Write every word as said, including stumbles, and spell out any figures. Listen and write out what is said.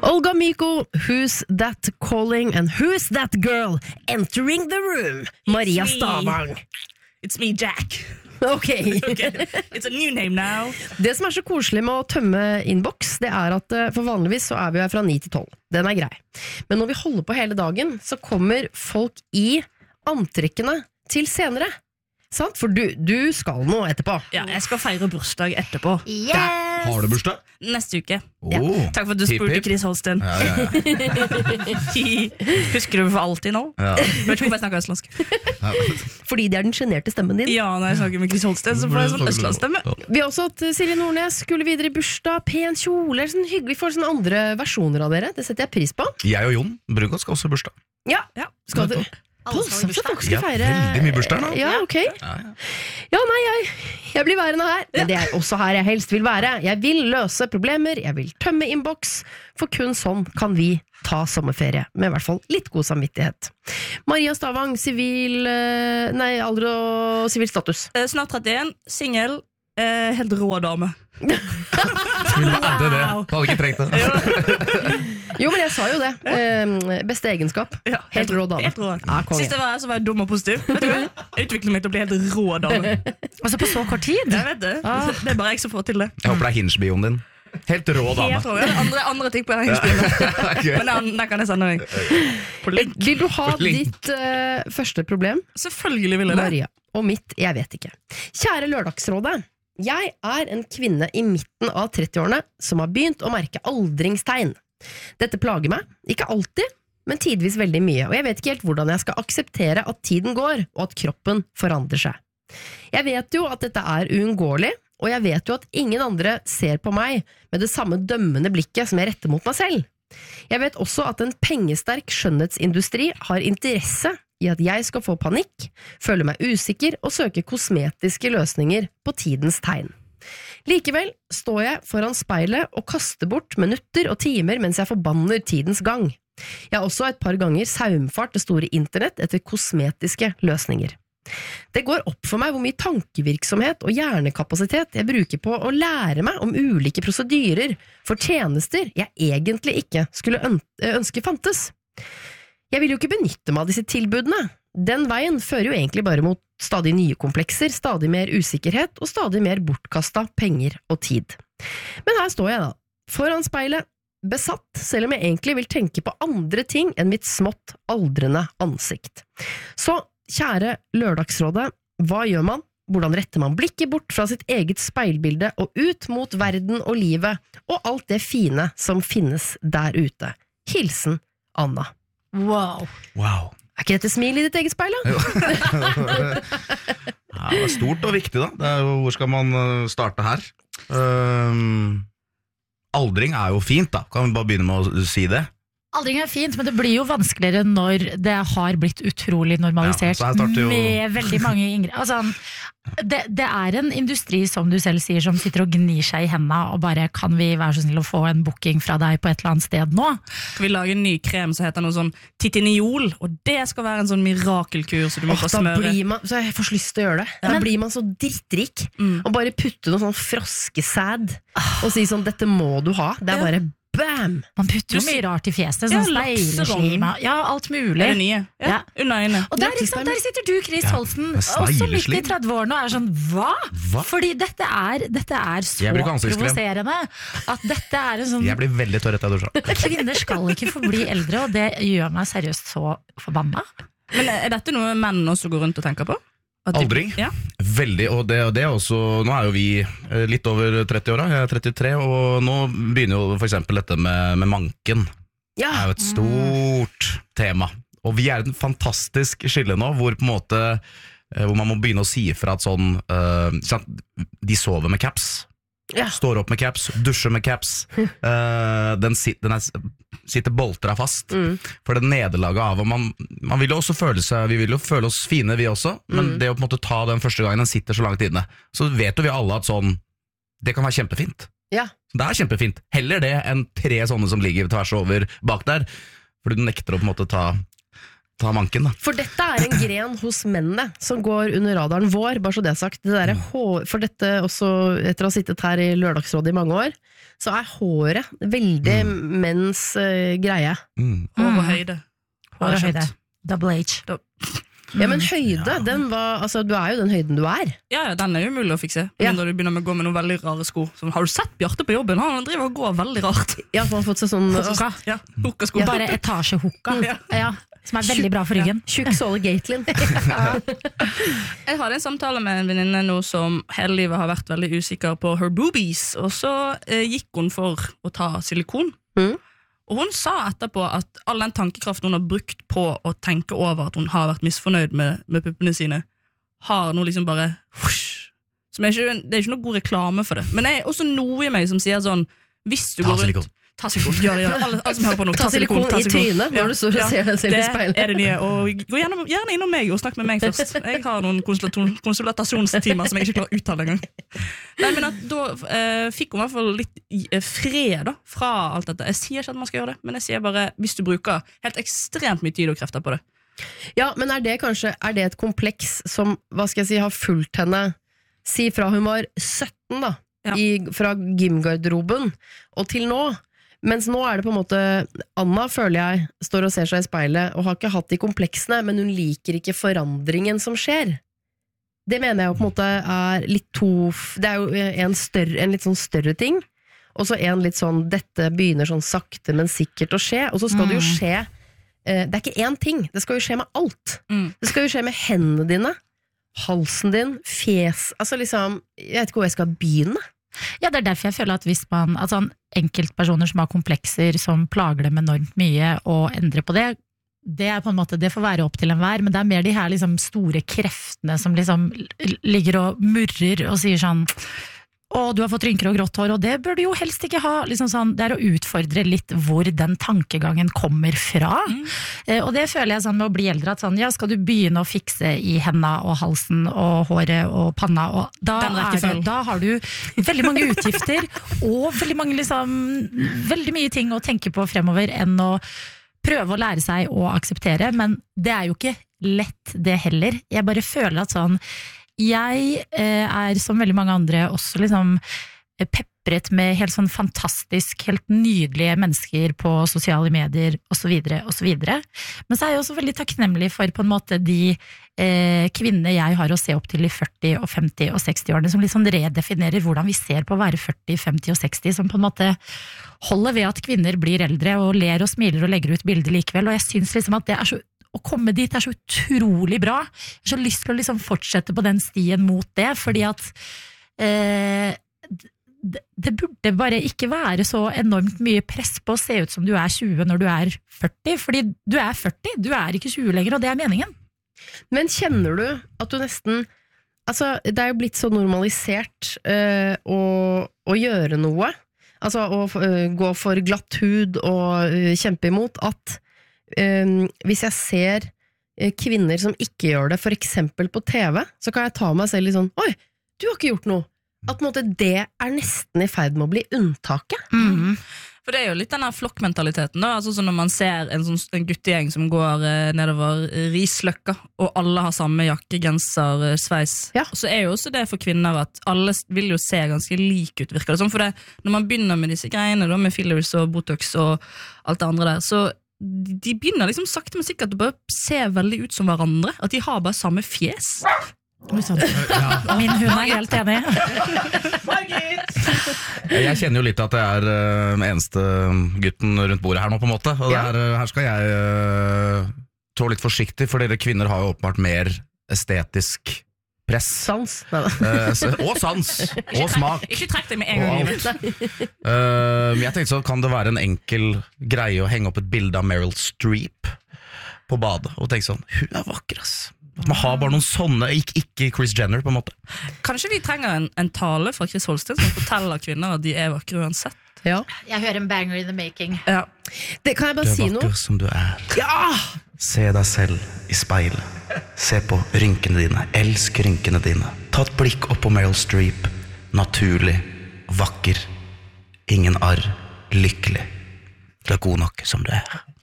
Olga Miko, Who's That Calling and Who's That Girl Entering the Room? Maria Stavang. It's me, Jack. Okay. Okay. It's a new name now. Det som er så koselig med å tømme innboks, det er at for vanligvis så er vi her fra ni til tolv. Den er grei. Men når vi holder på hele dagen, så kommer folk i antrekkene til senere. Sant? For du, du skal nå etterpå. Ja, jeg skal feire bursdag etterpå. Yes! Har du bursdag? Neste uke. Oh. Ja. Takk for at du Hip, spurte, hip. Chris Holsten. Ja, ja, ja. Husker du for alltid nå? Ja. Vet ikke hvorfor jeg snakker østlandsk. Fordi det er den generte stemmen din. Ja, når jeg snakker med Chris Holsten, så får jeg sånn østlandsstemme. Vi har også hatt Silje Nordnes skulle videre i bursdag, pen kjole, sånn hyggelig. Vi får sånne andre versjoner av dere. Det setter jeg pris på. Jeg og Jon Brungot skal også i bursdag. Ja, Ja. skal du... Alle skal i Så folk skal Ja, feire. veldig mye bursdag nå. Ja, ok. Ja, ja. Ja, nei, jeg, jeg blir værende her. Men det er også her jeg helst vil være. Jeg vil løse problemer, jeg vil tømme innboks, for kun sånn kan vi ta sommerferie, med i hvert fall litt god samvittighet. Maria Stavang, sivil, eh, nei, alder og sivil status. Eh, Snart trettien, singel, eh, helt rå dame. Skulle hadde det. Du hadde ikke trengt det. Jo, men jeg sa jo det. Eh, beste egenskap. Ja, Helt rå dame. Helt rå. Ja, konge. Sist jeg var her, så var jeg dum og positiv. Vet du hva? Jeg utvikler meg til å bli helt rå dame. Altså på så kort tid. Jeg vet det. Det er bare jeg som får til det. Jeg håper det er Hinge-bioen din. Helt rå dame. Helt rå. Ja, Andre, andre ting på hengespilen. Okay. Men den, den kan jeg sende deg. På link. Vil du ha På link. ditt eh, første problem? Selvfølgelig vil jeg det. Maria. Og mitt, jeg vet ikke. Kjære Lørdagsrådet. Jeg er en kvinne i midten av trettiårene som har begynt å merke aldringstegn. Dette plager meg, ikke alltid, men tidvis veldig mye, og jeg vet ikke helt hvordan jeg skal akseptere at tiden går, og at kroppen forandrer seg. Jeg vet jo at dette er uunngåelig, og jeg vet jo at ingen andre ser på meg med det samme dømmende blikket som jeg retter mot meg selv. Jeg vet også at en pengesterk skjønnhetsindustri har interesse i at jeg skal få panikk, føle meg usikker og søke kosmetiske løsninger på tidens tegn. Likevel står jeg foran speilet og kaster bort minutter og timer mens jeg forbanner tidens gang. Jeg har også et par ganger saumfart det store internett etter kosmetiske løsninger. Det går opp for meg hvor mye tankevirksomhet og hjernekapasitet jeg bruker på å lære meg om ulike prosedyrer for tjenester jeg egentlig ikke skulle ønske fantes. Jeg vil jo ikke benytte meg av disse tilbudene. Den veien fører jo egentlig bare mot stadig nye komplekser, stadig mer usikkerhet og stadig mer bortkastet penger og tid. Men her står jeg da, foran speilet, besatt, selv om jeg egentlig vil tenke på andre ting enn mitt smått aldrende ansikt. Så, kjære Lørdagsrådet, hva gjør man? Hvordan retter man blikket bort fra sitt eget speilbilde og ut mot verden og livet, og alt det fine som finnes der ute? Hilsen Anna. Wow. Wow. Er ikke dette smil i ditt eget speil, da? Ja, det er stort og viktig, da. Det er jo, hvor skal man uh, starte her? Um, aldring er jo fint, da. Kan vi bare begynne med å si det? Aldring er fint, men det blir jo vanskeligere når det har blitt utrolig normalisert, Ja, så her starter jo- med veldig mange yngre. Altså, det, det er en industri, som du selv sier, som sitter og gnir seg i hendene og bare, kan vi være så snill å få en booking fra deg på et eller annet sted nå? Skal vi lage en ny krem som heter noe sånn titiniol, og det skal være en sånn mirakelkur, så du må Åh, få da smøre. blir man, så jeg får så lyst til å gjøre det. Da Men- blir man så drittrik, Mm. og bare putte noe sånn froskesæd, og si sånn, dette må du ha. Det er Ja. bare bam! Man putter jo Du mye sier- rart i fjeset, Ja, sånn lakserom. speilslim, ja, alt mulig. Er det nye? Ja, Ja. under øynene. Og der, ikke sant, der sitter du, Chris Ja, Holsten, med også midt i snegleslim. trettiårene og er sånn, hva? Hva? Fordi dette er, dette er så Jeg bruker ansiktskrem. provoserende at dette er en sånn, Jeg blir veldig tørr etter jeg dusja. kvinner skal ikke få bli eldre, og det gjør meg seriøst så forbanna. Men er dette noe menn også går rundt og tenker på? At de- Aldring? Ja. Veldig, og det, og det er også, nå er jo vi eh, litt over tretti-åra, jeg er trettitre, og nå begynner jo for eksempel dette med, med manken. Det Ja, er jo et stort tema, og vi er i en fantastisk skille nå, hvor på en måte, eh, hvor man må begynne å si ifra at sånn, eh, sant, de sover med caps, Ja. står opp med caps, dusjer med caps, eh, den, sit, den er, sitter boltra fast, Mm. for det nederlaget av, og man, man vil jo også føle seg, vi vil jo føle oss fine vi også, men Mm. det å på en måte ta den første gangen den sitter så langt inne, så vet jo vi alle at sånn, det kan være kjempefint. Ja. Det er kjempefint. Heller det enn tre sånne som ligger tvers over bak der, fordi du nekter å på en måte ta, ta manken da. For dette er en gren hos mennene som går under radaren vår, bare så det er sagt. Det der hår, for dette også, etter å ha sittet her i Lørdagsrådet i mange år, så er håret veldig mm. menns uh, greie. Mm. Hår og høyde. Hår og høyde. Double H. Da. Ja, men høyde, den var, altså, du er jo den høyden du er. Ja, ja, den er jo mulig å fikse. Ja. Når du begynner med å gå med noen veldig rare sko. Så, har du sett Bjarte på jobben? Han driver og går veldig rart. Ja, for han har fått seg sånn Hukka. Ja, hukka-sko. Ja. Bare etasjehukka. Ja. Ja, som er veldig bra for ryggen. tjukk såle Gatelin. Jeg hadde en samtale med en venninne nå som hele livet har vært veldig usikker på her boobies, og så eh, gikk hun for å ta silikon. Mm. Og hun sa etterpå at all den tankekraften hun har brukt på å tenke over at hun har vært misfornøyd med, med puppene sine, har nå liksom bare husk, som er ikke, det er ikke noe god reklame for det. Men det er også noe i meg som sier sånn, hvis du Ta går rundt silikon. Ta silikon, gjør det, gjør det. Alle, alle som hører på nå, Ta silikon i trynet når du står og ser deg selv i speilet. Det er det nye, og gå gjerne, gjerne innom meg og snakk med meg først. Jeg har noen konsultasjon, konsultasjonstimer som jeg ikke klarer å uttale engang. Nei, men at da eh, fikk hun i hvert fall litt eh, fred da, fra alt dette. Jeg sier ikke at man skal gjøre det, men jeg sier bare, hvis du bruker helt ekstremt mye tid og krefter på det. Ja, men er det kanskje, er det et kompleks som, hva skal jeg si, har fulgt henne, si fra hun var sytten da, Ja. i, fra gymgarderoben, og til nå? Mens nå er det på en måte Anna, føler jeg, står og ser seg i speilet og har ikke hatt de kompleksene, men hun liker ikke forandringen som skjer. Det mener jeg jo på en måte er litt to. Det er jo en, større, en litt sånn større ting, og så en litt sånn dette begynner sånn sakte, men sikkert å skje, og så skal mm. det jo skje eh, det er ikke én ting, det skal jo skje med alt. Mm. Det skal jo skje med hendene dine, halsen din, fjes, altså liksom, jeg vet ikke hvor jeg skal begynne. Ja, det er derfor jeg føler at hvis man, altså enkeltpersoner som har komplekser som plager dem enormt mye og endrer på det, det er på en måte, det får være opp til enhver, men det er mer de her liksom store kreftene som liksom ligger og murrer og sier sånn, å, du har fått rynker og grått hår, og det bør du jo helst ikke ha, liksom sånn, det er å utfordre litt hvor den tankegangen kommer fra, mm. eh, og det føler jeg sånn med å bli eldre, at sånn, ja, skal du begynne å fikse i hendene og halsen og håret og panna, og da, er det, da har du veldig mange utgifter, og veldig mange liksom, veldig mye ting å tenke på fremover, enn å prøve å lære seg å akseptere, men det er jo ikke lett det heller, jeg bare føler at sånn, jeg eh, er som veldig mange andre også liksom peppret med helt sånn fantastisk, helt nydelige mennesker på sosiale medier og så videre og så videre. Men så er jeg også veldig takknemlig for på en måte de eh, kvinnene jeg har å se opp til i førti og femti og seksti årene som liksom redefinerer hvordan vi ser på å være førti, femti og seksti, som på en måte holder ved at kvinner blir eldre og ler og smiler og legger ut bilder likevel, og jeg synes liksom at det er så å komme dit er så utrolig bra. Jeg har så lyst til å liksom fortsette på den stien mot det, fordi at eh, det, det burde bare ikke være så enormt mye press på å se ut som du er tjue når du er førti, fordi du er førti, du er ikke tjue lenger, og det er meningen. Men kjenner du at du nesten, altså det er jo blitt så normalisert uh, å, å gjøre noe, altså å uh, gå for glatt hud og uh, kjempe imot, at Um, hvis jeg ser uh, kvinner som ikke gjør det, for eksempel på T V, så kan jeg ta meg selv litt sånn, oi, du har ikke gjort noe. At på en måte, det er nesten i ferd med å bli unntaket. Mm. For det er jo litt den her flokkmentaliteten da, altså så når man ser en, sånn, en guttegjeng som går eh, nedover Risløkka, og alle har samme jakke, genser, eh, sveis, ja. så er jo også det for kvinner at alle vil jo se ganske lik ut, virker det sånn, for det, når man begynner med disse greiene da, med fillers og botox og alt det andre der, så de begynner liksom sakte men sikkert å bare se veldig ut som hverandre, at de har bare samme fjes. Ja. Min hund er helt enig. Jeg kjenner jo litt at jeg er uh, eneste gutten rundt bordet her nå på en måte, og det er, uh, her skal jeg uh, trå litt forsiktig, for dere kvinner har jo åpenbart mer estetisk press. Sans. uh, og sans. Og smak. Ikke trekk deg med en gang i livet. uh, Jeg tenkte så kan det være en enkel greie å henge opp et bilde av Meryl Streep på badet, og tenke sånn, hun er vakker ass. At man har bare noen sånne, ikke, ikke Kris Jenner på en måte. Kanskje vi trenger en, en tale fra Chris Holsten som forteller kvinner at de er vakre uansett. Ja. Jeg hører en banger in the making. Ja. Det, kan jeg bare si noe? Du er vakker som du er. Ja! Se deg selv i speilet. Se på rynkene dine. Elsk rynkene dine. Ta et blikk opp på Meryl Streep. Naturlig. Vakker. Ingen arr. Lykkelig. Du er god nok som du er.